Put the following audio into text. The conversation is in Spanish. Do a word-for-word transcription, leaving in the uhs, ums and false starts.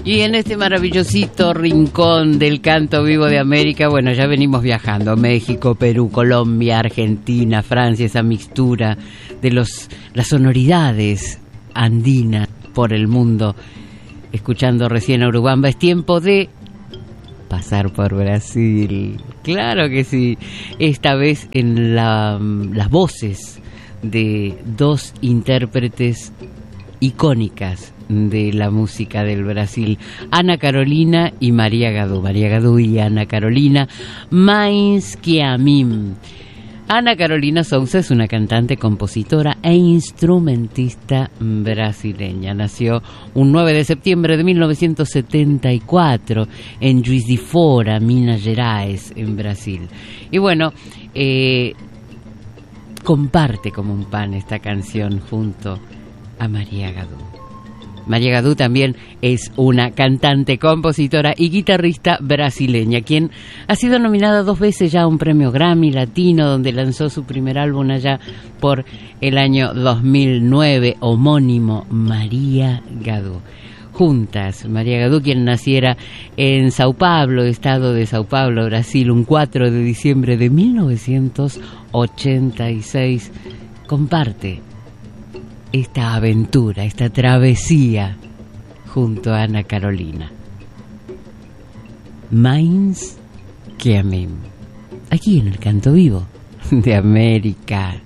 Y en este maravillosito rincón del canto vivo de América, bueno, ya venimos viajando. México, Perú, Colombia, Argentina, Francia, esa mixtura de los las sonoridades andinas por el mundo. Escuchando recién a Urubamba, es tiempo de pasar por Brasil. Claro que sí. Esta vez en la, las voces de dos intérpretes icónicas de la música del Brasil, Ana Carolina y María Gadú. María Gadú y Ana Carolina, Mais que a mim. Ana Carolina Souza es una cantante, compositora e instrumentista brasileña. Nació un nueve de septiembre de mil novecientos setenta y cuatro en Juiz de Fora, Minas Gerais, en Brasil. Y bueno, eh, comparte como un pan esta canción junto a María Gadú. María Gadú también es una cantante, compositora y guitarrista brasileña, quien ha sido nominada dos veces ya a un premio Grammy Latino, donde lanzó su primer álbum allá por el año dos mil nueve, homónimo, María Gadú. Juntas, María Gadú, quien naciera en Sao Paulo, estado de Sao Paulo, Brasil, un cuatro de diciembre de mil novecientos ochenta y seis, comparte esta aventura, esta travesía junto a Ana Carolina. Mais que a mim, aquí en el canto vivo de América.